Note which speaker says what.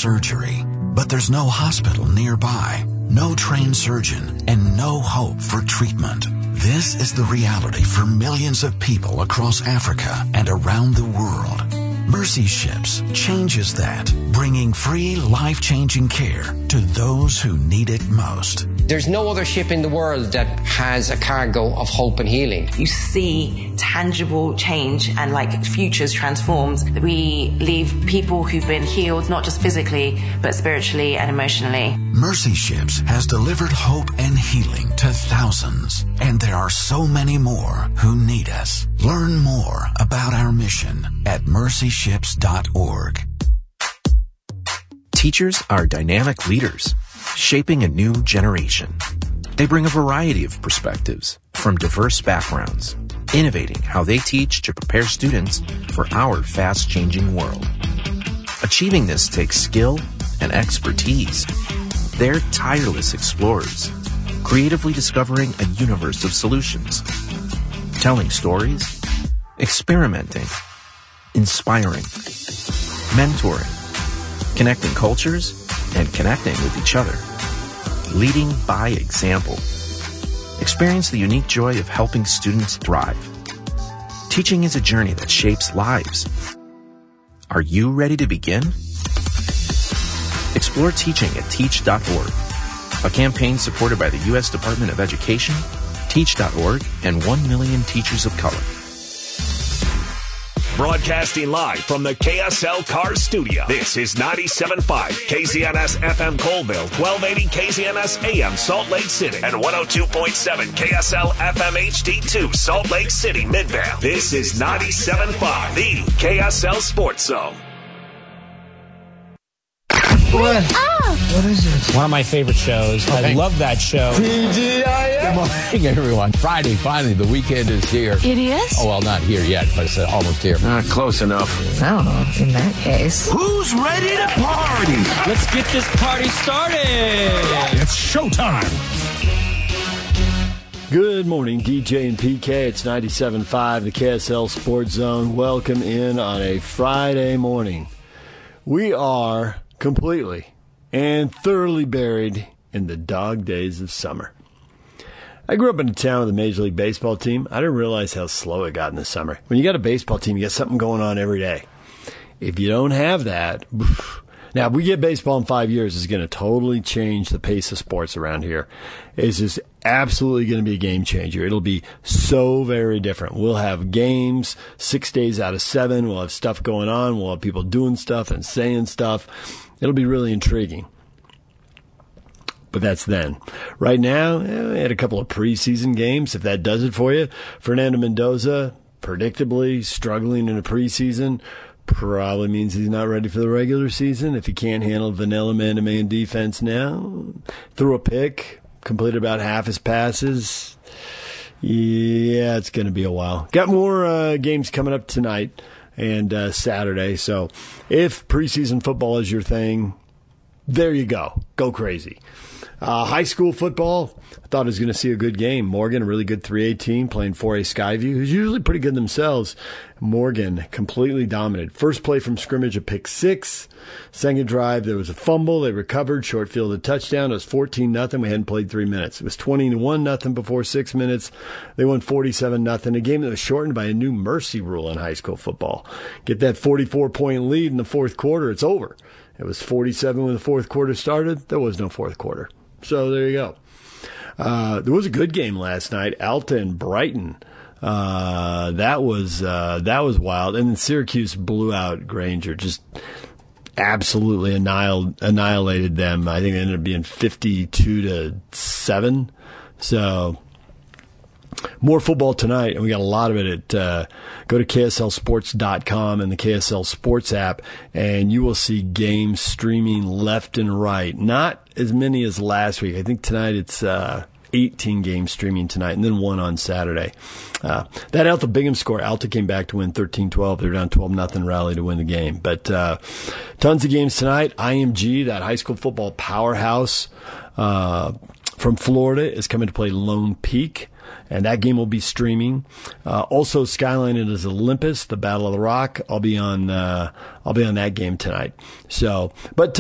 Speaker 1: surgery, but there's no hospital nearby, no trained surgeon, and no hope for treatment. This is the reality for millions of people across Africa and around the world. Mercy Ships changes that, bringing free, life-changing care to those who need it most.
Speaker 2: There's no other ship in the world that has a cargo of hope and healing.
Speaker 3: You see tangible change and futures transformed. We leave people who've been healed, not just physically, but spiritually and emotionally.
Speaker 1: Mercy Ships has delivered hope and healing to thousands, and there are so many more who need us. Learn more about our mission at mercyships.org.
Speaker 4: Teachers are dynamic leaders, shaping a new generation. They bring a variety of perspectives from diverse backgrounds, innovating how they teach to prepare students for our fast-changing world. Achieving this takes skill and expertise. They're tireless explorers, creatively discovering a universe of solutions, telling stories, experimenting, inspiring, mentoring, connecting cultures, and connecting with each other. Leading by example. Experience the unique joy of helping students thrive. Teaching is a journey that shapes lives. Are you ready to begin? Explore teaching at teach.org, a campaign supported by the U.S. Department of Education, Teach.org, and 1 million teachers of color.
Speaker 5: Broadcasting live from the KSL Car Studio. This is 97.5 KZNS FM Colville, 1280 KZNS AM Salt Lake City, and 102.7 KSL FM HD2 Salt Lake City Midvale. This is 97.5, the KSL Sports Zone.
Speaker 6: What? What is it?
Speaker 7: One of my favorite shows. Okay. I love that show.
Speaker 6: TGIF. Good morning, everyone. Friday, finally, the weekend is here.
Speaker 8: It is?
Speaker 6: Oh, well, not here yet, but it's almost here.
Speaker 9: Close enough.
Speaker 8: I don't know. In that case.
Speaker 9: Who's ready to party?
Speaker 7: Let's get this party started.
Speaker 9: It's showtime.
Speaker 10: Good morning, DJ and PK. It's 97.5, the KSL Sports Zone. Welcome in on a Friday morning. We are completely and thoroughly buried in the dog days of summer. I grew up in a town with a Major League Baseball team. I didn't realize how slow it got in the summer. When you got a baseball team, you got something going on every day. If you don't have that, now if we get baseball in 5 years, it's going to totally change the pace of sports around here. It's just absolutely going to be a game changer. It'll be so very different. We'll have games 6 days out of 7. We'll have stuff going on. We'll have people doing stuff and saying stuff. It'll be really intriguing. But that's then. Right now, we had a couple of preseason games. If that does it for you, Fernando Mendoza, predictably struggling in a preseason, probably means he's not ready for the regular season. If he can't handle vanilla man-to-man defense now, threw a pick, completed about half his passes. Yeah, it's going to be a while. Got more games coming up tonight and Saturday. So if preseason football is your thing, there you go. Go crazy. High school football, I thought I was going to see a good game. Morgan, a really good 3A team, playing 4A Skyview, who's usually pretty good themselves. Morgan completely dominated. First play from scrimmage, a pick 6. Second drive, there was a fumble. They recovered. Short field, a touchdown. It was 14-0. We hadn't played 3 minutes. It was 21-0 before 6 minutes. They won 47-0. A game that was shortened by a new mercy rule in high school football. Get that 44-point lead in the fourth quarter, it's over. It was 47 when the fourth quarter started. There was no fourth quarter. So there you go. There was a good game last night. Alta and Brighton. That was wild. And then Syracuse blew out Granger. Just absolutely annihilated them. I think it ended up being 52-7. So more football tonight, and we got a lot of it at go to KSLSports.com and the KSL Sports app, and you will see games streaming left and right. Not as many as last week. I think tonight it's 18 games streaming tonight, and then one on Saturday. That Alta Bingham score, Alta came back to win 13-12. They're down 12-0 rally to win the game. But tons of games tonight. IMG, that high school football powerhouse from Florida, is coming to play Lone Peak, and that game will be streaming. Also, Skyline is Olympus, the Battle of the Rock. I'll be on that game tonight. So, but